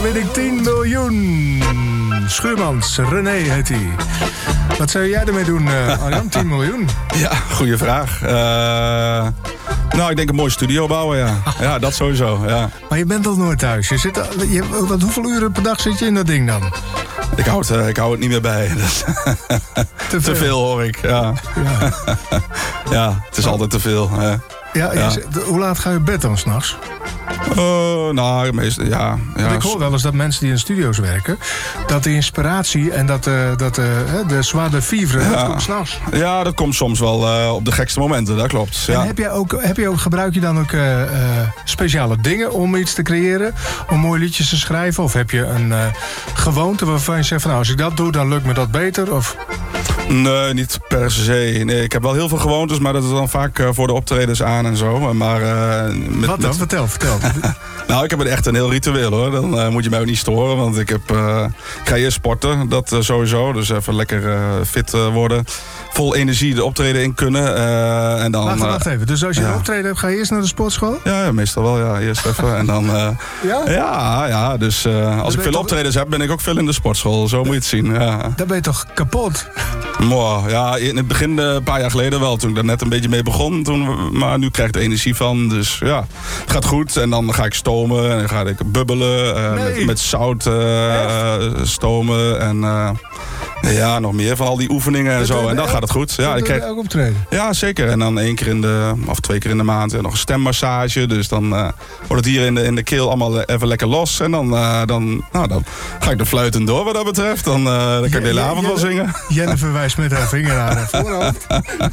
win ik 10 miljoen. Schuurmans, René heet hij. Wat zou jij ermee doen, Arjan? 10 miljoen? Ja, goede vraag. Nou, ik denk een mooie studio bouwen, ja. Ja, dat sowieso, ja. Maar je bent al nooit thuis. Hoeveel uren per dag zit je in dat ding dan? Ik hou het niet meer bij. Te veel hoor ik, ja. Ja, het is altijd te veel. Ja. Hoe laat ga je op bed dan s'nachts? Nou, meestal, ja. Ik hoor wel eens dat mensen die in studio's werken, dat de inspiratie en de joie de vivre, dat komt s'nachts. Ja, dat komt soms wel op de gekste momenten, dat klopt. Ja. En gebruik je dan ook speciale dingen om iets te creëren? Om mooie liedjes te schrijven? Of heb je een gewoonte waarvan je zegt van, nou, als ik dat doe, dan lukt me dat beter? Of... Nee, niet per se. Nee, ik heb wel heel veel gewoontes, maar dat is dan vaak voor de optredens aan en zo. Maar, wat dan? Vertel. Nou, ik heb echt een heel ritueel hoor. Dan moet je mij ook niet storen, want ik ga eerst sporten, dat sowieso. Dus even lekker fit worden. Vol energie de optreden in kunnen. En dan, wacht even. Dus als je een optreden hebt, ga je eerst naar de sportschool? Ja, meestal wel. Ja. Eerst even. En dan... Ja, dus als ik veel optredens heb, ben ik ook veel in de sportschool. Zo moet je het zien. Ja. Dan ben je toch kapot? Ja, in het begin, een paar jaar geleden wel. Toen ik daar net een beetje mee begon. Maar nu krijg ik er energie van. Dus ja, het gaat goed. En dan ga ik stomen. En dan ga ik bubbelen. Met zout stomen. En ja, nog meer van al die oefeningen en zo. En dan gaat het goed. Ja, ik krijg ook optreden. Ja, zeker. En dan 1 keer of 2 keer in de maand nog een stemmassage. Dus dan wordt het hier in de keel allemaal even lekker los. En dan ga ik de fluiten door wat dat betreft. Dan kan ik de hele avond wel zingen. Jennifer wijst met haar vinger naar haar voorhoofd.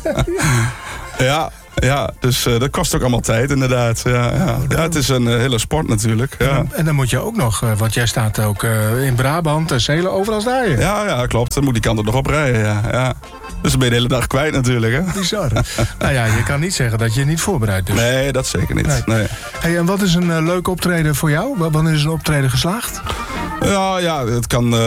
Ja, dus dat kost ook allemaal tijd inderdaad. Ja, het is een hele sport natuurlijk. Ja. En dan moet je ook nog, want jij staat ook in Brabant en Zeelen, overal sta je. Ja, klopt. Dan moet die kant er nog op rijden. Ja. Dus dan ben je de hele dag kwijt natuurlijk. Hè? Bizar. Nou ja, je kan niet zeggen dat je niet voorbereid bent. Nee, dat zeker niet. Nee. Hey, en wat is een leuk optreden voor jou? Wanneer is een optreden geslaagd? Ja, het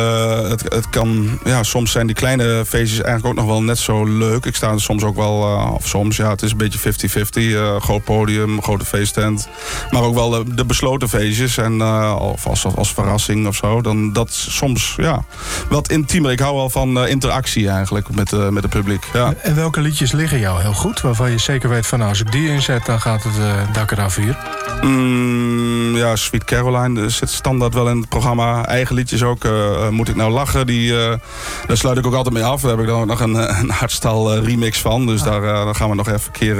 kan. Ja, soms zijn die kleine feestjes eigenlijk ook nog wel net zo leuk. Ik sta er soms ook wel, het is een beetje 50-50. Groot podium, grote feesttent. Maar ook wel de besloten feestjes. En of als verrassing of zo. Dan dat soms, wat intiemer. Ik hou wel van interactie eigenlijk met het publiek. Ja. En welke liedjes liggen jou heel goed? Waarvan je zeker weet van, als ik die inzet, dan gaat het dak eraf hier. Ja, Sweet Caroline zit standaard wel in het programma. Eigen liedjes ook. Moet ik nou lachen? Daar sluit ik ook altijd mee af. Daar heb ik dan ook nog een hardstyle remix van. Dus daar gaan we nog even een keer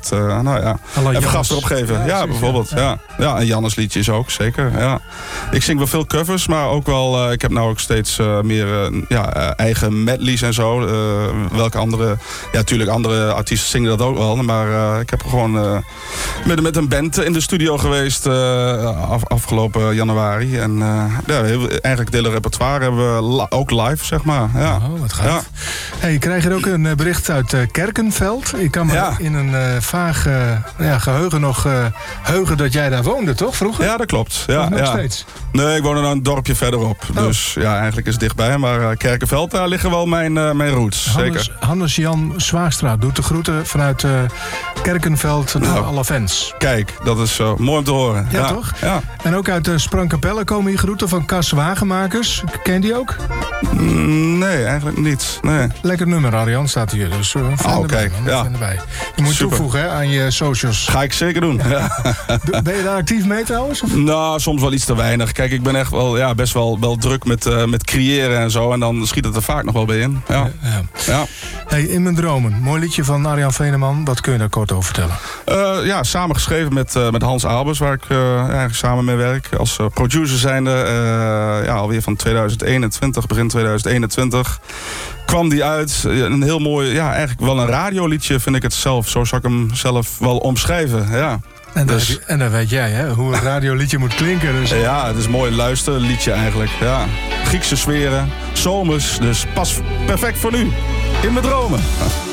even gas erop geven. Ja, bijvoorbeeld. Ja, en Jannes liedjes ook, zeker. Ja. Ik zing wel veel covers, maar ook wel... ik heb nou ook steeds meer eigen medleys en zo. Welke andere... Ja, natuurlijk andere artiesten zingen dat ook wel. Maar ik heb gewoon met een band in de studio geweest afgelopen januari. En eigenlijk het hele repertoire hebben we ook live, zeg maar. Ja. Oh, wat gaaf. Ja. Hey, ik krijg hier ook een bericht uit Kerkenveld. Ik kan me in een vaag geheugen nog heugen dat jij daar woonde, toch, vroeger? Ja, dat klopt. Ja, nog steeds? Nee, ik woonde nou een dorpje verderop. Oh. Dus ja, eigenlijk is het dichtbij. Maar Kerkenveld, daar liggen wel mijn roots. Zeker. Hannes-Jan Zwaagstra doet de groeten vanuit Kerkenveld naar alle fans. Kijk, dat is mooi om te horen. Ja, toch? Ja. En ook uit Sprangkapelle komen hier groeten van Cas Wagenmakers. Ken die ook? Nee, eigenlijk niet. Nee. Lekker nummer, Arjan, staat hier. Dus kijk. Erbij. Je moet toevoegen aan je socials. Ga ik zeker doen. Ja. Ben je daar actief mee trouwens? Of? Nou, soms wel iets te weinig. Kijk, ik ben echt wel, best wel druk met creëren en zo. En dan schiet het er vaak nog wel bij in. Ja. Hey, In mijn dromen. Mooi liedje van Arjan Veneman. Wat kun je daar kort over vertellen? Samen geschreven met Hans Albers, waar ik eigenlijk samen mee werk. Als producer zijnde. Alweer van 2021, begin 2021. Kwam die uit. Een heel mooi, eigenlijk wel een radioliedje vind ik het zelf. Zo zou ik hem zelf wel omschrijven, ja. En dan weet jij, hè, hoe een radioliedje moet klinken. Dus... Ja, het is een mooi luisterliedje eigenlijk. Ja. Griekse sferen, zomers, dus pas perfect voor nu. In mijn dromen.